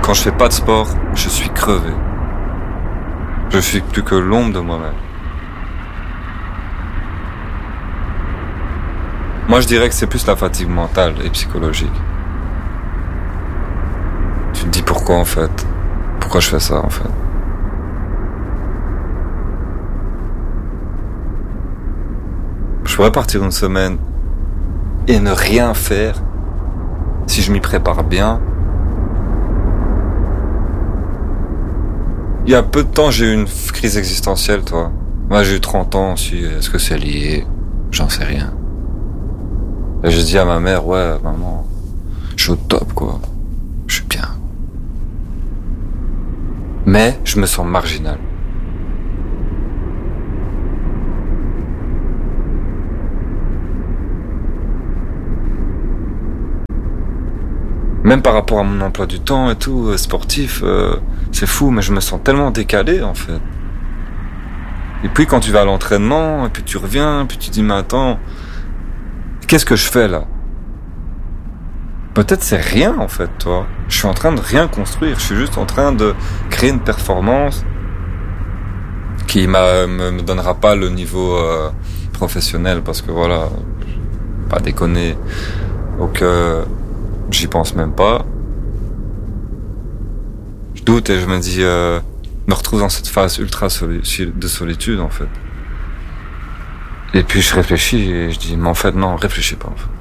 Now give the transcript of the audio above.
Quand je fais pas de sport, je suis crevé. Je suis plus que l'ombre de moi-même. Moi, je dirais que c'est plus la fatigue mentale et psychologique. Tu te dis pourquoi, en fait? Pourquoi je fais ça, en fait? Je pourrais partir une semaine et ne rien faire si je m'y prépare bien. Il y a peu de temps, j'ai eu une crise existentielle, toi. Moi, j'ai eu 30 ans aussi. Est-ce que c'est lié? J'en sais rien. Et j'ai dit à ma mère, ouais, maman, je suis au top, quoi. Je suis bien. Mais je me sens marginal. Même par rapport à mon emploi du temps et tout, sportif, c'est fou, mais je me sens tellement décalé, en fait. Et puis quand tu vas à l'entraînement, et puis tu reviens, puis tu dis, mais attends, qu'est-ce que je fais là? Peut-être c'est rien, en fait, toi. Je suis en train de rien construire, je suis juste en train de créer une performance qui me donnera pas le niveau professionnel, parce que voilà, pas déconner, donc j'y pense même pas. Je doute et je me dis, me retrouve dans cette phase ultra de solitude, en fait. Et puis je réfléchis et je dis, mais en fait non, réfléchis pas, en fait.